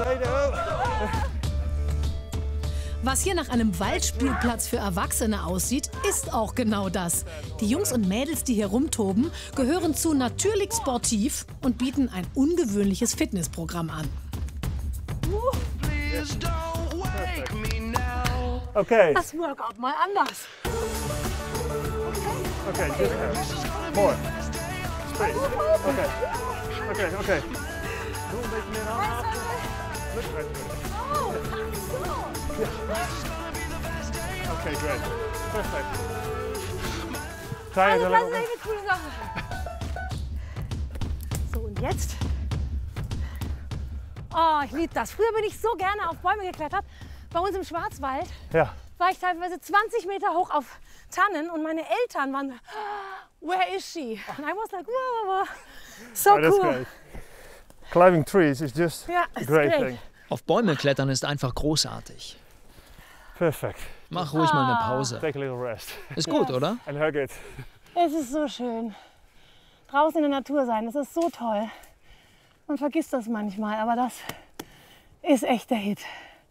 Was hier nach einem Waldspielplatz für Erwachsene aussieht, ist auch genau das. Die Jungs und Mädels, die hier rumtoben, gehören zu Natürlich Sportiv und bieten ein ungewöhnliches Fitnessprogramm an. Okay. Das Workout mal anders. Okay, just more. Space. Okay. Okay, okay. Doe een beetje meer aan. Okay, great. Perfect. Also das ist eine coole Sache. So, und jetzt? Oh, ich liebe das. Früher bin ich so gerne auf Bäume geklettert. Bei uns im Schwarzwald war ich teilweise 20 Meter hoch auf Tannen und meine Eltern waren, where is she? And I was like, whoa, so that's cool. great. Climbing trees is just a great thing. Auf Bäume klettern ist einfach großartig. Perfect. Mach ruhig mal eine Pause. Take a little rest. Ist gut, oder? And hug it. Es ist so schön. Draußen in der Natur sein, das ist so toll. Man vergisst das manchmal, aber das ist echt der Hit.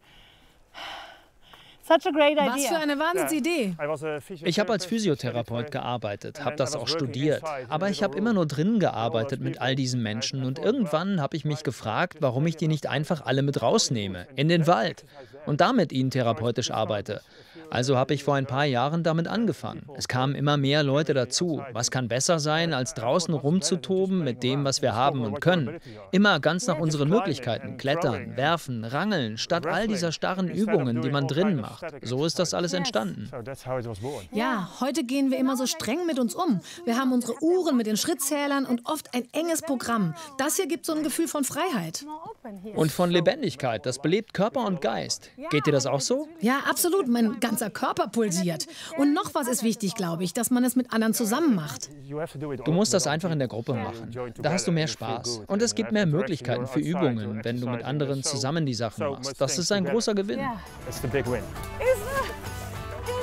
Such a great idea. Was für eine Wahnsinnsidee. Ich habe als Physiotherapeut gearbeitet, habe das auch studiert. Aber ich habe immer nur drinnen gearbeitet mit all diesen Menschen. Und irgendwann habe ich mich gefragt, warum ich die nicht einfach alle mit rausnehme, in den Wald, und damit ihnen therapeutisch arbeite. Also habe ich vor ein paar Jahren damit angefangen. Es kamen immer mehr Leute dazu. Was kann besser sein, als draußen rumzutoben mit dem, was wir haben und können? Immer ganz nach unseren Möglichkeiten. Klettern, werfen, rangeln, statt all dieser starren Übungen, die man drinnen macht. So ist das alles entstanden. Ja, heute gehen wir immer so streng mit uns um. Wir haben unsere Uhren mit den Schrittzählern und oft ein enges Programm. Das hier gibt so ein Gefühl von Freiheit. Und von Lebendigkeit. Das belebt Körper und Geist. Geht dir das auch so? Ja, absolut. Mein ganzer Körper pulsiert. Und noch was ist wichtig, glaube ich, dass man es mit anderen zusammen macht. Du musst das einfach in der Gruppe machen. Da hast du mehr Spaß. Und es gibt mehr Möglichkeiten für Übungen, wenn du mit anderen zusammen die Sachen machst. Das ist ein großer Gewinn. That's the big win.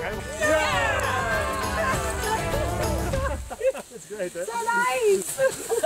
So nice!